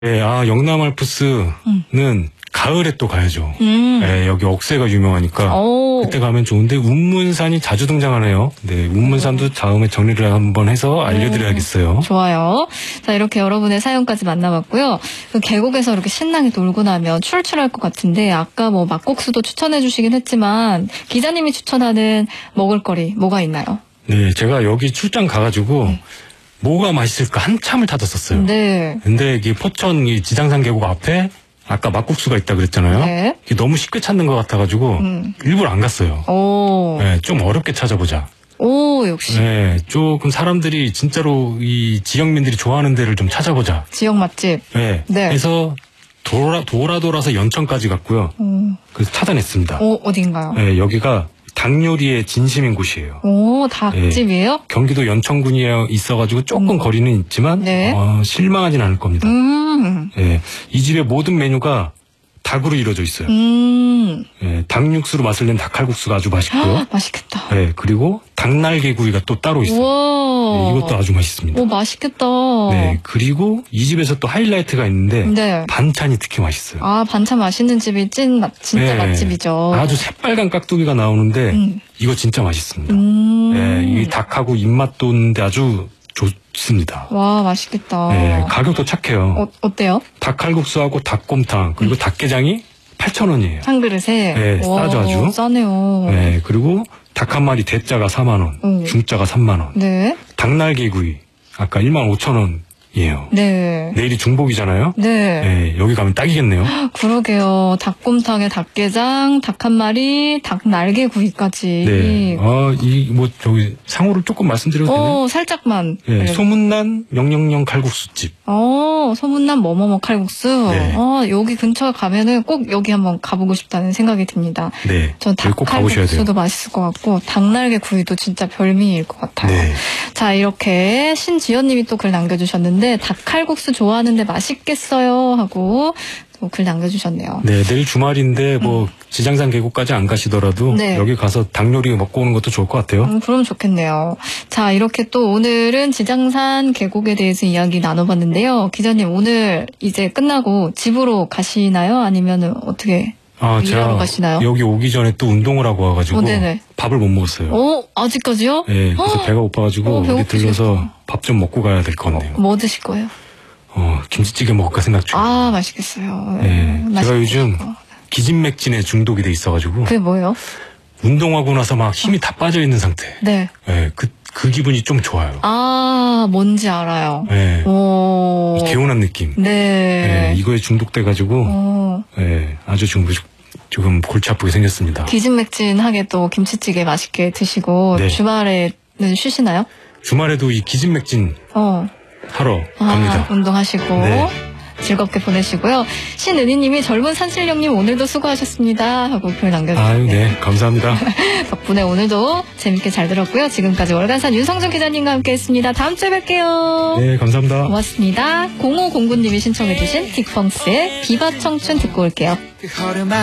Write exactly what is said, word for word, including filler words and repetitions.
네, 아, 영남 알프스는 음. 가을에 또 가야죠. 음. 네, 여기 억새가 유명하니까 오. 그때 가면 좋은데 운문산이 자주 등장하네요. 네, 운문산도 다음에 정리를 한번 해서 알려드려야겠어요. 오. 좋아요. 자, 이렇게 여러분의 사연까지 만나봤고요. 그 계곡에서 이렇게 신나게 놀고 나면 출출할 것 같은데 아까 뭐 막국수도 추천해 주시긴 했지만 기자님이 추천하는 먹을거리 뭐가 있나요? 네, 제가 여기 출장 가가지고 네. 뭐가 맛있을까 한참을 찾았었어요. 네. 근데 이게 포천 이 지장산 계곡 앞에 아까 막국수가 있다 그랬잖아요. 네. 이게 너무 쉽게 찾는 것 같아가지고 음. 일부러 안 갔어요. 오. 네, 좀 어렵게 찾아보자. 오, 역시. 네, 조금 사람들이 진짜로 이 지역민들이 좋아하는 데를 좀 찾아보자. 지역 맛집. 네. 네. 그래서 돌아 돌아 돌아서 연천까지 갔고요. 음. 그래서 찾아냈습니다. 오, 어딘가요? 네, 여기가 닭 요리의 진심인 곳이에요. 오, 닭집이에요? 네, 경기도 연천군에 있어가지고 조금 음. 거리는 있지만 네. 어, 실망하진 않을 겁니다. 음. 네, 이 집의 모든 메뉴가 닭으로 이루어져 있어요. 음. 네, 닭육수로 맛을 낸 닭칼국수가 아주 맛있고요. 아, 맛있겠다. 네, 그리고 닭날개구이가 또 따로 있어요. 네, 이것도 아주 맛있습니다. 오, 맛있겠다. 네, 그리고 이 집에서 또 하이라이트가 있는데 네. 반찬이 특히 맛있어요. 아, 반찬 맛있는 집이 찐 맛, 진짜 네, 맛집이죠. 아주 새빨간 깍두기가 나오는데 음. 이거 진짜 맛있습니다. 음. 네, 이 닭하고 입맛 도는데 아주 좋습니다. 와, 맛있겠다. 네, 가격도 착해요. 어, 어때요? 닭칼국수하고 닭곰탕 그리고 음. 닭게장이 팔천 원이에요. 한 그릇에? 네, 와, 싸죠 아주. 싸네요. 네, 그리고 닭 한 마리 대짜가 사만 원, 음. 중짜가 삼만 원. 네. 닭날개구이 아까 일만 오천 원이에요. 네. 내일이 중복이잖아요. 네. 네, 여기 가면 딱이겠네요. 그러게요. 닭곰탕에 닭게장, 닭 한 마리, 닭 날개구이까지. 네. 아, 이 뭐 저기 상호를 조금 말씀드려도 되나요? 어, 살짝만. 네, 소문난 영영영 칼국수집. 어, 소문난 뭐뭐뭐 칼국수. 네. 어, 여기 근처에 가면은 꼭 여기 한번 가보고 싶다는 생각이 듭니다. 네. 전 닭 칼국수도 맛있을 것 같고 닭날개 구이도 진짜 별미일 것 같아요. 네. 자, 이렇게 신지연님이 또 글 남겨주셨는데 닭 칼국수 좋아하는데 맛있겠어요 하고 또 글 남겨주셨네요. 네, 내일 주말인데 뭐 음. 지장산 계곡까지 안 가시더라도 네. 여기 가서 닭 요리 먹고 오는 것도 좋을 것 같아요. 음, 그럼 좋겠네요. 자, 이렇게 또 오늘은 지장산 계곡에 대해서 이야기 나눠봤는데요. 기자님 오늘 이제 끝나고 집으로 가시나요? 아니면 어떻게 아, 일하러 가시나요? 여기 오기 전에 또 운동을 하고 와가지고 어, 네네. 밥을 못 먹었어요. 어, 아직까지요? 네, 그래서 어? 배가 고파가지고 어, 여기 들러서 밥 좀 먹고 가야 될 것 같네요. 뭐 드실 거예요? 어, 김치찌개 먹을까 생각 중이에요. 아, 맛있겠어요. 네, 네, 제가 요즘 기진맥진에 중독이 돼 있어가지고. 그게 뭐예요? 운동하고 나서 막 힘이 다 빠져 있는 상태. 네. 네, 그, 그 기분이 좀 좋아요. 아, 뭔지 알아요. 네. 오. 이 개운한 느낌. 네. 네, 이거에 중독돼가지고, 오. 네, 아주 좀, 조금 골치 아프게 생겼습니다. 기진맥진하게 또 김치찌개 맛있게 드시고, 네. 주말에는 쉬시나요? 주말에도 이 기진맥진 어. 하러 아, 갑니다. 운동하시고. 네. 즐겁게 보내시고요. 신은희님이 젊은 산신령님 오늘도 수고하셨습니다 하고 글 남겨주셨네요. 아유, 네, 감사합니다. 덕분에 오늘도 재밌게 잘 들었고요. 지금까지 월간산 윤성준 기자님과 함께했습니다. 다음 주에 뵐게요. 네, 감사합니다. 고맙습니다. 공오공구님이 신청해주신 딕펑스의 비바 청춘 듣고 올게요.